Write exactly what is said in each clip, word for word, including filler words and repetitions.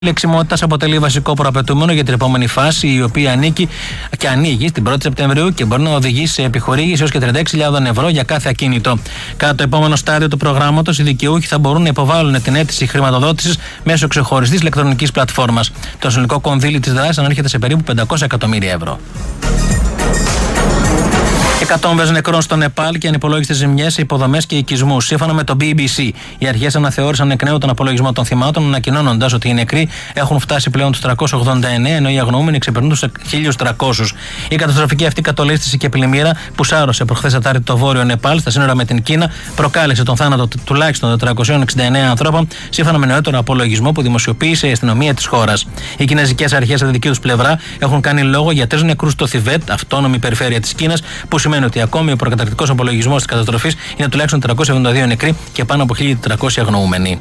Λεξιμότητας αποτελεί βασικό προαπαιτούμενο για την επόμενη φάση, η οποία ανήκει και ανοίγει στην πρώτη Σεπτεμβρίου και μπορεί να οδηγήσει σε επιχορήγηση έως και τριάντα έξι χιλιάδες ευρώ για κάθε ακίνητο. Κατά το επόμενο στάδιο του προγράμματος, οι δικαιούχοι θα μπορούν να υποβάλουν την αίτηση χρηματοδότησης μέσω ξεχωριστής ηλεκτρονικής πλατφόρμας. Το συνολικό κονδύλι της δράσης ανέρχεται σε περίπου πεντακόσια εκατομμύρια ευρώ. Εκατόμβες νεκρών στο Νεπάλ και ανυπολόγιστες ζημιές σε υποδομές και οικισμούς. Σύμφωνα με το μπι μπι σι, οι αρχές αναθεώρησαν εκ νέου τον απολογισμό των θυμάτων, ανακοινώνοντας ότι οι νεκροί έχουν φτάσει πλέον τους τριακόσιους ογδόντα εννέα, ενώ οι αγνοούμενοι ξεπερνούν τους χίλιους τριακόσιους. Η καταστροφική αυτή κατολίσθηση και πλημμύρα που σάρωσε προχθές Τετάρτη το βόρειο Νεπάλ στα σύνορα με την Κίνα προκάλεσε τον θάνατο τουλάχιστον τετρακοσίων εξήντα εννέα ανθρώπων, σύμφωνα με νεότερο απολογισμό που δημοσιοποίησε η αστυνομία της χώρας. Οι κινέζικες αρχές από τη δική τους πλευρά έχουν κάνει λόγο για τρεις νεκρούς στο Θιβέτ, αυτόνομη περιφέρεια της Κίνας, που σημαίνει ότι ακόμη ο προκαταρκτικός απολογισμός της καταστροφής είναι τουλάχιστον τριακόσιοι εβδομήντα δύο νεκροί και πάνω από χίλια τετρακόσιοι αγνοούμενοι.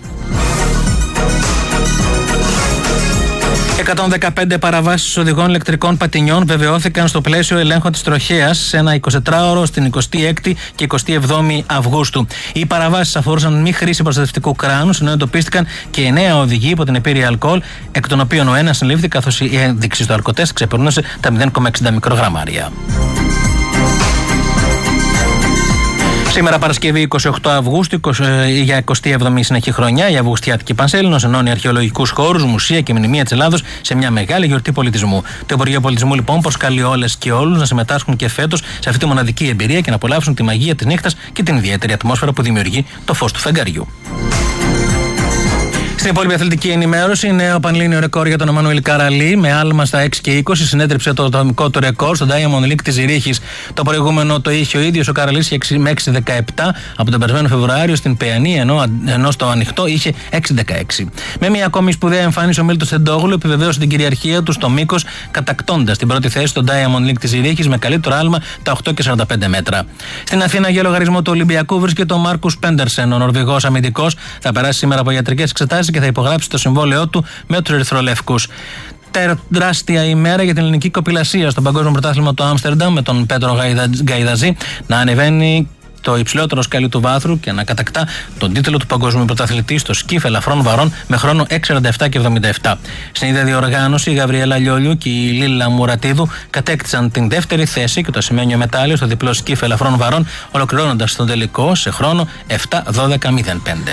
εκατόν δεκαπέντε παραβάσεις οδηγών ηλεκτρικών πατινιών βεβαιώθηκαν στο πλαίσιο ελέγχου της τροχέας σε ένα εικοσιτετράωρο στην εικοστή έκτη και εικοστή εβδόμη Αυγούστου. Οι παραβάσεις αφορούσαν μη χρήση προστατευτικού κράνους, ενώ εντοπίστηκαν και εννέα οδηγοί υπό την επίρρεια αλκοόλ, εκ των οποίων ο ένας συνελήφθη, καθώς η ένδειξη στο αλκοτέστ ξεπερνούσε τα μηδέν κόμμα εξήντα μικρογραμμάρια. Σήμερα Παρασκευή εικοστή ογδόη Αυγούστου, για εικοστή έβδομη συνεχή χρονιά, η Αυγουστιάτικη Πανσέλινος ενώνει αρχαιολογικούς χώρους, μουσεία και μνημεία της Ελλάδος σε μια μεγάλη γιορτή πολιτισμού. Το Υπουργείο Πολιτισμού λοιπόν προσκαλεί όλες και όλους να συμμετάσχουν και φέτος σε αυτή τη μοναδική εμπειρία και να απολαύσουν τη μαγεία της νύχτας και την ιδιαίτερη ατμόσφαιρα που δημιουργεί το φως του φεγγαριού. Στην υπόλοιπη αθλητική ενημέρωση, νέο πανελλήνιο ρεκόρ για τον Εμμανουήλ Καραλή. Με άλμα στα έξι και είκοσι συνέτριψε το ατομικό του ρεκόρ στο Diamond League της Ζηρίχης. Το προηγούμενο το είχε ο ίδιος ο Καραλής με έξι δεκαεπτά από τον περασμένο Φεβρουάριο στην Παιανή, ενώ, ενώ στο ανοιχτό είχε έξι δεκαέξι. Με μια ακόμη σπουδαία εμφάνιση, ο Μίλτος Τεντόγλου επιβεβαίωσε την κυριαρχία του στο μήκος, κατακτώντας την πρώτη θέση στο Diamond League της Ζηρίχης με καλύτερο άλμα τα οκτώ και σαράντα πέντε μέτρα. Στην Αθήνα, για λογαριασμό του Ολυμπιακού, βρίσκεται ο Μάρκους Πέντερσεν. Ο Νορβηγός αμυντικός θα περάσει σήμερα από ιατρικές εξετάσεις και θα υπογράψει το συμβόλαιό του με τους ερυθρολεύκους. Τεράστια ημέρα για την ελληνική κοπηλασία στο Παγκόσμιο Πρωτάθλημα του Άμστερνταμ, με τον Πέτρο Γκαϊδαζή να ανεβαίνει το υψηλότερο σκάλι του βάθρου και να κατακτά τον τίτλο του παγκόσμιου πρωταθλητή στο σκύφ ελαφρών βαρών με χρόνο έξι σαράντα επτά και εβδομήντα επτά. Στην ίδια διοργάνωση, η Γαβριέλα Λιόλιου και η Λίλα Μουρατίδου κατέκτησαν την δεύτερη θέση και το ασημένιο μετάλλιο στο διπλό σκύφ ελαφρών βαρών, ολοκληρώνοντας τον τελικό σε χρόνο επτά δώδεκα μηδέν πέντε.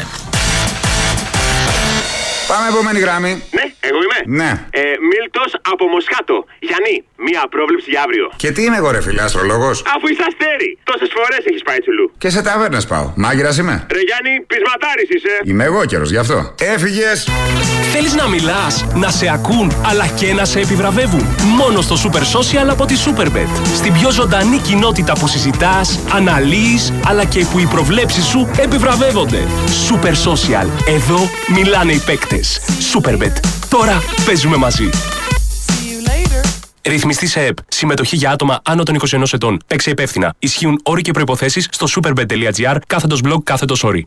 Πάμε επόμενη γράμμη. Ναι, εγώ είμαι. Ναι. Ε, Μίλτος από Μοσχάτο. Γιάννη, μία πρόβλεψη για αύριο. Και τι είμαι εγώ, ρε φίλε, αστρολόγος? Αφού είσαι αστέρι, τόσες φορές έχεις πάει τσουλού. Και σε ταβέρνες πάω. Μάγειρας είμαι. Ρε Γιάννη, πεισματάρης είσαι. Είμαι εγώ καιρος, γι' αυτό. Έφυγες. Θέλεις να μιλάς, να σε ακούν, αλλά και να σε επιβραβεύουν? Μόνο στο Super Social από τη Superbet. Στην πιο ζωντανή κοινότητα που συζητάς, αναλύεις, αλλά και που οι προβλέψεις σου επιβραβεύονται. Super Social. Εδώ μιλάνε οι παίκτες. Superbet. Τώρα παίζουμε μαζί. Ρυθμιστή σε ΕΠ. Συμμετοχή για άτομα άνω των είκοσι ενός ετών. Παίξε υπεύθυνα. Ισχύουν όροι και προϋποθέσεις στο superbet.gr κάθετος blog κάθετος όροι.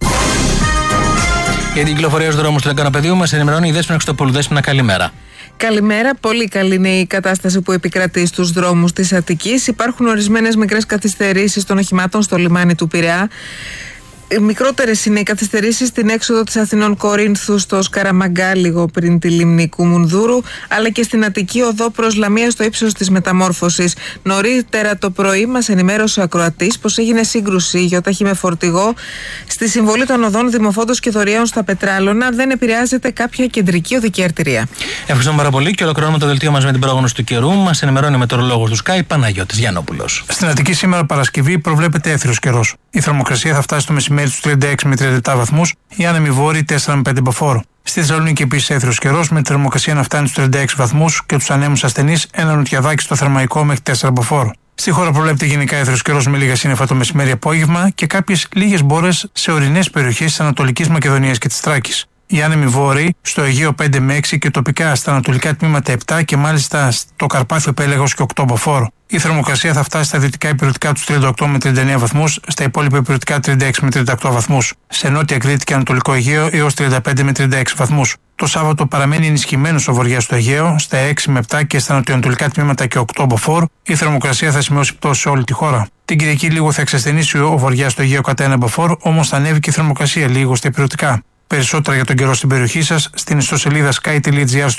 Για την κυκλοφορία στους δρόμους του Λεκανοπεδίου μας ενημερώνει η Δέσποινα Χριστοπούλου. Δέσποινα, καλημέρα. Καλημέρα. Πολύ καλή είναι η κατάσταση που επικρατεί στους δρόμους της Αττικής. Υπάρχουν ορισμένες μικρές καθυστερήσεις των οχημάτων στο λιμάνι του Πειραιά. Μικρότερες είναι οι καθυστερήσεις στην έξοδο της Αθηνών Κορίνθου στο Σκαραμαγκά, λίγο πριν τη λίμνη Κουμουνδούρου, αλλά και στην Αττική οδό προς Λαμία στο ύψος της Μεταμόρφωσης. Νωρίτερα το πρωί μας ενημέρωσε ο ακροατής πως έγινε σύγκρουση γιοταχή με φορτηγό στη συμβολή των οδών Δημοφόντος και Δωριαίων στα Πετράλωνα. Δεν επηρεάζεται κάποια κεντρική οδική αρτηρία. Ευχαριστούμε πάρα πολύ και ολοκληρώνουμε το δελτίο μας με την πρόγνωση του καιρού. Μας ενημερώνει ο μετεωρολόγος του Sky, Παναγιώτης Γιαννόπουλος. Στην Αττική σήμερα Παρασκευή προβλέπεται έθριος καιρός. Η θερμοκρασία θα φτάσει στο μεσημέρι στους τριάντα έξι με τριάντα επτά βαθμούς, η άνεμη βόρειη τέσσερα με πέντε μποφόρ. Στη Θεσσαλονίκη επίσης έθριος καιρός, με τη θερμοκρασία να φτάνει στους τριάντα έξι βαθμούς και τους ανέμους ασθενείς ένα νοτιαδάκι στο θερμαϊκό μέχρι τέσσερα μποφόρ. Στη χώρα προβλέπεται γενικά έθριος καιρός με λίγα σύννεφα το μεσημέρι-απόγευμα και κάποιες λίγες μπόρες σε ορεινές περιοχές της Ανατολικής Μακεδονίας και της Θράκης. Οι άνεμοι βόρειοι στο Αιγαίο πέντε με έξι και τοπικά στα ανατολικά τμήματα επτά και μάλιστα στο Καρπάθιο Πέλαγος και οκτώ μποφόρ. Η θερμοκρασία θα φτάσει στα δυτικά υπηρετικά τους τριάντα οκτώ με τριάντα εννέα βαθμούς, στα υπόλοιπα υπηρετικά τριάντα έξι με τριάντα οκτώ βαθμούς. Σε νότια Κρήτη και Ανατολικό Αιγαίο έως τριάντα πέντε με τριάντα έξι βαθμούς. Το Σάββατο παραμένει ενισχυμένος ο βορειάς στο Αιγαίο, στα έξι με επτά και στα νοτιοανατολικά τμήματα και οκτώ μποφόρ. Η θερμοκρασία θα σημειώσει πτώση σε όλη τη χώρα. Την Κυριακή λίγο θα εξασθενήσει ο βορειάς στο Αιγαίο κατά ένα μποφόρ, όμως θα ανέβει και η θερμοκρασία λίγο στα υπηρετικά. Περισσότερα για τον καιρό στην περιοχή σας στην ιστοσελίδα sky τελεία gr